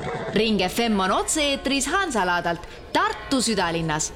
Ring FM on otse-eetris Hansalaadalt Tartu südalinnas.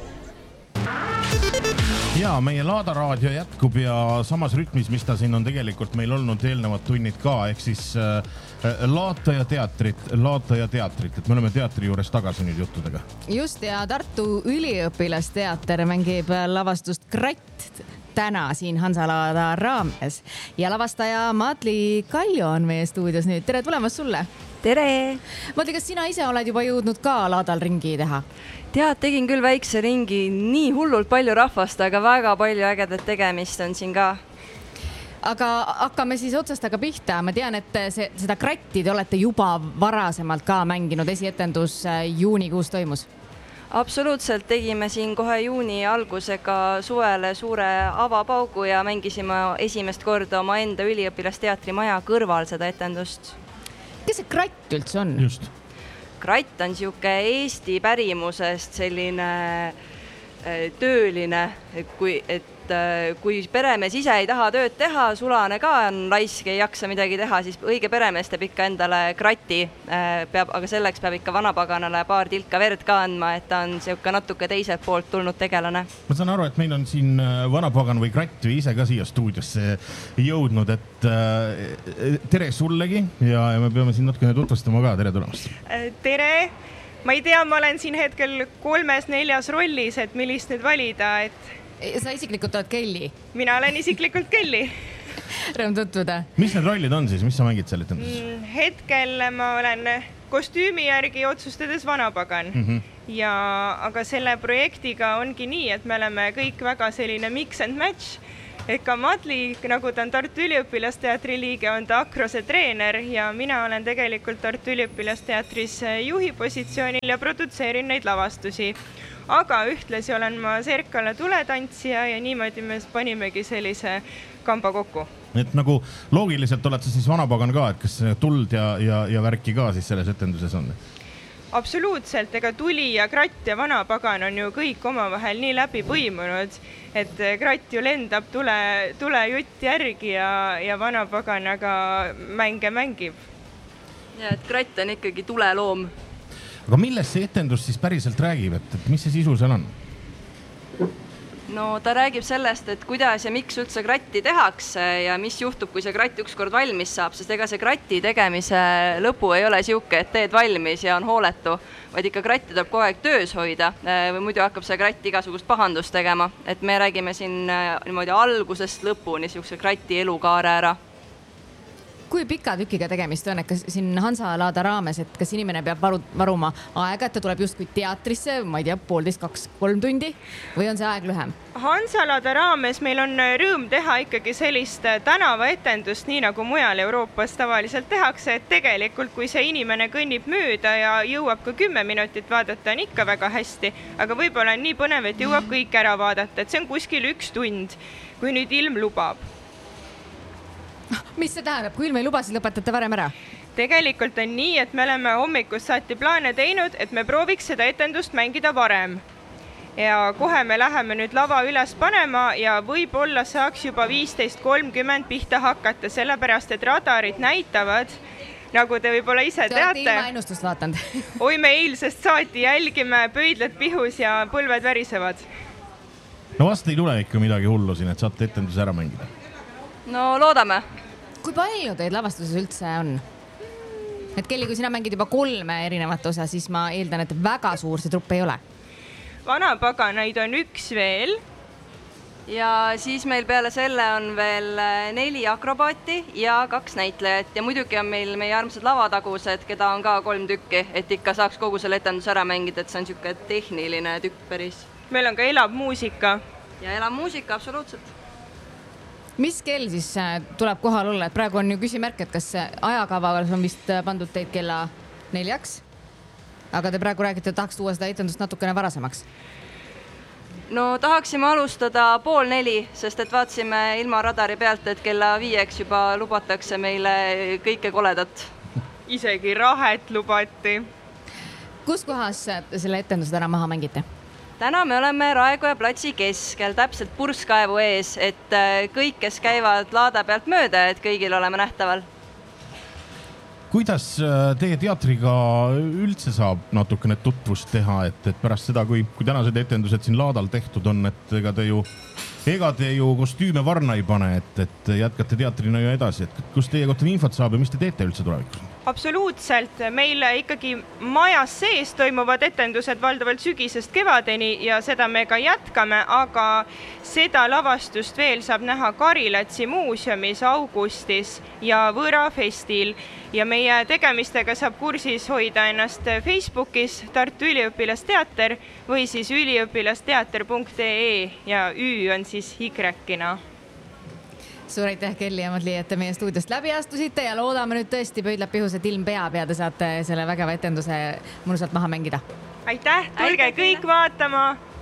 Ja meie Laada raadio jätkub ja samas rütmis, mis ta siin on tegelikult meil olnud eelnevad tunnid ka, ehk siis laata ja teatrit, et me oleme teatri juures tagasi nüüd juttudega. Just, ja Tartu üliõpilasteater mängib lavastust Kratt täna siin Hansalaada raames ja lavastaja Madli Kaljo on meie stuudios nüüd. Tere tulemast sulle! Tere! Madli, kas sina ise oled juba jõudnud ka Laadal ringi teha? Tead, tegin küll väikse ringi, nii hullult palju rahvast, aga väga palju ägedat tegemist on siin ka. Aga hakkame siis otsast aga pihta. Ma tean, et seda Kratti te olete juba varasemalt ka mänginud. Esietendus juunikuus toimus. Absoluutselt, tegime siin kohe juuni algusega suvele suure avapaugu ja mängisime esimest korda oma enda üliõpilasteatri maja kõrval seda etendust. Kes see Kratt üldse on? Just. Kratt on siuke Eesti pärimusest selline tööline, kui peremees ise ei taha tööd teha, sulane ka on laisk, ei jaksa midagi teha, siis õige peremees teeb ikka endale Krati, aga selleks peab ikka vanapaganale paar tilka verd ka andma, et ta on siuke natuke teiselt poolt tulnud tegelane. Ma saan aru, et meil on siin vanapagan või Kratt või ise ka siia stuudiosse jõudnud, et tere sullegi ja me peame siin natukene tutvustama ka. Tere tulemast! Tere! Ma ei tea, ma olen siin hetkel 3-4 rollis, et millist nüüd valida, et sa isiklikult oled Kelly? Mina olen isiklikult Kelly. Rõõm tutvuda. Mis need rollid on siis? Mis sa mängid seal etenduses? Hetkel ma olen kostüümi järgi otsustades vanapagan. Aga selle projektiga ongi nii, et me oleme kõik väga selline mix and match. Eka Madli, nagu ta on Tartu üliõpilasteatri liige, on ta Akrose treener ja mina olen tegelikult Tartu üliõpilasteatris juhi positsioonil ja produtseerin neid lavastusi. Aga ühtlasi olen ma Serkala tuletantsija ja niimoodi me panimegi sellise kamba kokku. Et nagu loogiliselt oled sa siis vanapagan ka, et kas tuld ja värki ka siis selles etenduses on? Absoluutselt, ega tuli ja Kratt ja vanapagan on ju kõik omavahel nii läbi põimunud, et Kratt ju lendab tule jutt järgi ja vanapagan aga mänge mängib. Ja, et Kratt on ikkagi tuleloom. Aga millest see etendus siis päriselt räägib, et mis see sisu seal on? No ta räägib sellest, et kuidas ja miks üldse Kratti tehakse ja mis juhtub, kui see Kratt ükskord valmis saab, sest ega see Kratti tegemise lõpu ei ole siuke, et teed valmis ja on hooletu, vaid ikka Kratti tuleb kogu aeg töös hoida või muidu hakkab see Kratt igasugust pahandust tegema, et me räägime siin niimoodi algusest lõpuni siukse Kratti elukaare ära. Kui pika tükiga tegemist on, et kas siin Hansalaada raames, et kas inimene peab varuma aega, et ta tuleb justkui teatrisse, ma ei tea, 1,5-2-3 tundi või on see aeg lühem? Hansalaada raames meil on rõõm teha ikkagi sellist tänavaetendust, nii nagu mujal Euroopas tavaliselt tehakse, et tegelikult kui see inimene kõnnib mööda ja jõuab ka 10 minutit vaadata, on ikka väga hästi, aga võib-olla on nii põnev, et jõuab kõik ära vaadata, et see on kuskil 1 tund, kui nüüd ilm lubab. Mis see tähendab? Kui ilm ei luba, siis lõpetate varem ära? Tegelikult on nii, et me oleme hommikust saati plaane teinud, et me prooviks seda etendust mängida varem. Ja kohe me läheme nüüd lava üles panema ja võib-olla saaks juba 15:30 pihta hakata, sellepärast et radarid näitavad, nagu te võib-olla ise teate. Te olete ilma ennustust vaatanud. Oi, me eilsest saati jälgime pöidlad pihus ja põlved värisevad. No vast ei tule ikka midagi hullu siin, et saate etenduse ära mängida. No loodame. Kui palju teid lavastuses üldse on? Et Kelly, kui sina mängid juba 3 erinevat osa, siis ma eeldan, et väga suur see trupp ei ole. Vanapaganaid on 1 veel. Ja siis meil peale selle on veel 4 akrobaati ja 2 näitlejat. Ja muidugi on meil meie armsad lavatagused, keda on ka 3 tükki, et ikka saaks kogu selle etendus ära mängida, et see on siuke tehniline tükk päris. Meil on ka elab muusika. Ja elab muusika, absoluutselt. Mis kell siis tuleb kohal olla? Et praegu on ju küsimärk, et kas ajakavas on vist pandud teid kella 4-ks, aga te praegu räägite, et tahaks tuua seda etendust natukene varasemaks. No tahaksime alustada 3:30, sest et vaatsime ilma radari pealt, et kella 5 juba lubatakse meile kõike koledat. Isegi rahet lubati. Kus kohas selle etendused ära maha mängite? Täna me oleme Raekoja platsi keskel, täpselt purskkaevu ees, et kõik, kes käivad Laada pealt mööda, et kõigil oleme nähtaval. kuidas teie teatriga üldse saab natukene tutvust teha, et pärast seda, kui tänased etendused siin laadal tehtud on, et ega te ju kostüüme varna ei pane, et jätkate teatrina ju edasi, et kus teie kohta infot saab ja mis te teete üldse tulevikus? Absoluutselt, meil ikkagi majas sees toimuvad etendused valdavalt sügisest kevadeni ja seda me ka jätkame, aga seda lavastust veel saab näha Karilatsi muuseumis augustis ja Võõrafestil ja meie tegemistega saab kursis hoida ennast Facebookis Tartu Üliõpilasteater või siis üliõpilasteater.ee ja Ü on siis Y-na. Suur aitäh, Kelly ja Madli, et te meie stuudiost läbi astusite ja loodame nüüd tõesti Pöidlad pihused ilm peab ja te saate selle vägeva etenduse mõnusalt maha mängida. Aitäh, tulge kõik vaatama!